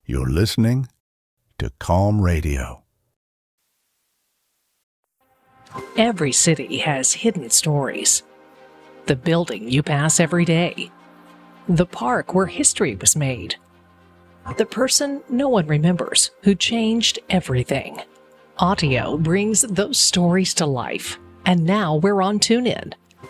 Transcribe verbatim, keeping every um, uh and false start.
You're listening to Calm Radio. Every city has hidden stories. The building you pass every day. The park where history was made. The person no one remembers who changed everything. Audio brings those stories to life. And now we're on TuneIn.